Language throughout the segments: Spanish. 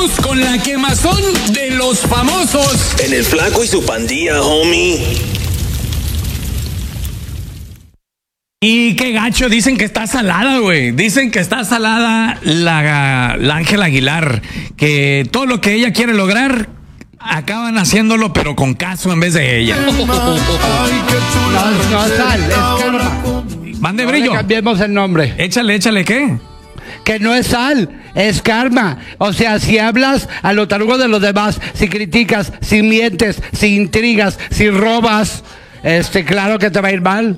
Vamos con la quemazón de los famosos. En el Flaco y su pandilla, homie. Y qué gacho, dicen que está salada, güey. Dicen que está salada la Ángela Aguilar. Que todo lo que ella quiere lograr, acaban haciéndolo, pero con Casu en vez de ella. No sal, es karma. Mande, No Brillo. le cambiemos el nombre. Échale, ¿qué? Que no es sal, es karma. O sea, si hablas a lo tarugo de los demás, si criticas, si mientes, si intrigas, si robas, claro que te va a ir mal.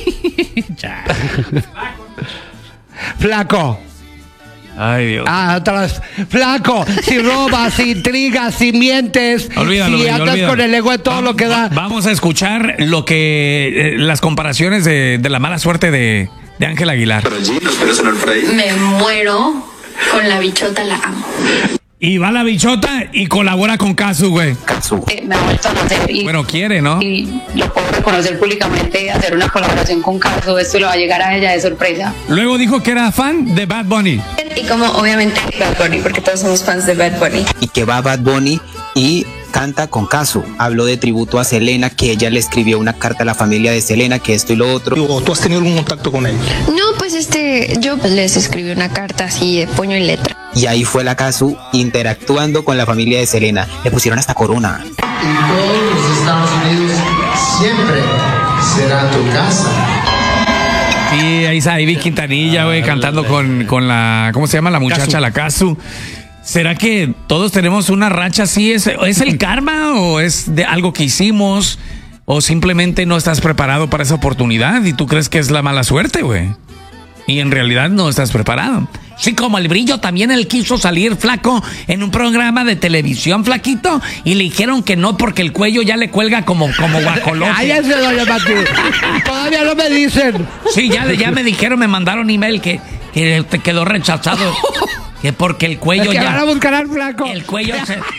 Flaco. Ay, Dios. Atrás. Flaco, si robas, si intrigas, si mientes, Olvídalo, si Brillo, andas olvídalo. con el ego de todo lo que da. Vamos a escuchar lo que las comparaciones de la mala suerte de Ángela Aguilar. Me muero con la bichota, la amo. Y va la bichota y colabora con Casu, güey. Me ha vuelto a nacer Bueno, quiere, ¿no? y lo puedo reconocer públicamente, hacer una colaboración con Casu, esto le va a llegar a ella de sorpresa. Luego dijo que era fan de Bad Bunny. Y como obviamente Bad Bunny, porque todos somos fans de Bad Bunny. Y que va Bad Bunny y canta con Casu. Habló de tributo a Selena, que ella le escribió una carta a la familia de Selena, que esto y lo otro. ¿Tú has tenido algún contacto con él? No, pues yo les escribí una carta así de puño y letra. Y ahí fue la Casu interactuando con la familia de Selena. Le pusieron hasta corona. Y todos los Estados Unidos siempre será tu casa. Sí, ahí está Ivy Quintanilla, güey, cantando con la, ¿cómo se llama? La muchacha, Casu. la Casu. ¿Será que todos tenemos una racha así? ¿Es el karma o es de algo que hicimos? ¿O simplemente no estás preparado para esa oportunidad y tú crees que es la mala suerte, güey? Y en realidad no estás preparado. Sí, como el Brillo también él quiso salir, Flaco, en un programa de televisión, Flaquito, y le dijeron que no porque el cuello ya le cuelga como guajolote. Cállese, doña Mati. Todavía no me dicen. Sí, ya me dijeron, me mandaron email que te quedó rechazado. Que porque el cuello Es que ya... van a buscar al Flaco. El cuello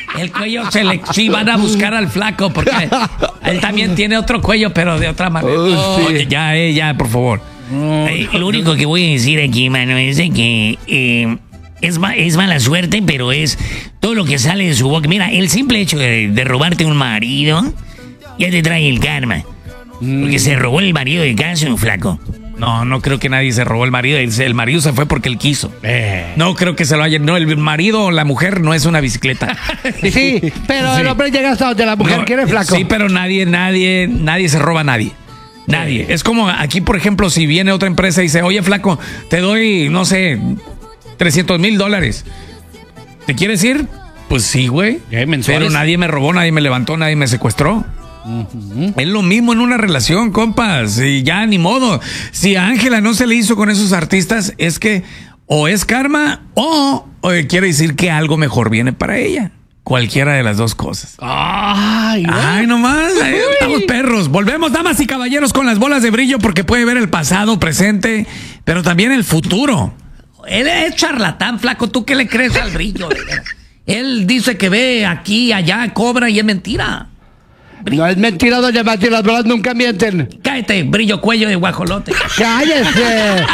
sí van a buscar al Flaco porque él también tiene otro cuello, pero de otra manera. Oh, sí. Oye, ya, por favor. Lo único que voy a decir aquí, mano, es de que es mala suerte, pero es todo lo que sale de su boca. Mira, el simple hecho de robarte un marido ya te trae el karma. Porque se robó el marido de Casu, Flaco. No creo que nadie se robó el marido. El marido se fue porque él quiso. No creo que se lo haya... No, el marido o la mujer no es una bicicleta. Sí, pero el hombre llega hasta donde la mujer No, quiere, Flaco. Sí, pero nadie se roba a nadie. Nadie. Es como aquí, por ejemplo, si viene otra empresa y dice, oye, Flaco, te doy, no sé, $300,000. ¿Te quieres ir? Pues sí, güey. Pero nadie me robó, nadie me levantó, nadie me secuestró. Es lo mismo en una relación, compas. Y ya ni modo. Si a Ángela no se le hizo con esos artistas, es que o es karma o quiere decir que algo mejor viene para ella. Cualquiera de las dos cosas. Ay, nomás. Ahí estamos perros. Volvemos, damas y caballeros, con las bolas de brillo porque puede ver el pasado, presente, pero también el futuro. Él es charlatán, Flaco. ¿Tú qué le crees al Brillo? Él dice que ve aquí, allá, cobra y es mentira. No es mentira, doña Mati, las bolas nunca mienten. Cállate, Brillo, cuello de guajolote. ¡Cállese!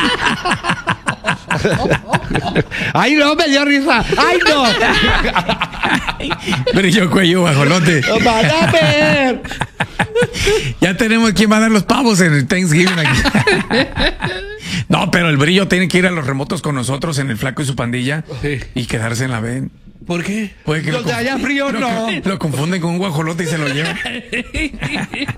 ¡Ay, no! Me dio risa. ¡Ay, no! Brillo, cuello, guajolote. ¡Van a ver! Ya tenemos quién va a dar los pavos en el Thanksgiving aquí. No, pero el Brillo tiene que ir a los remotos con nosotros en el Flaco y su pandilla y quedarse en la B. ¿Por qué? Puede que Donde haya frío, no. lo confunden con un guajolote y se lo llevan.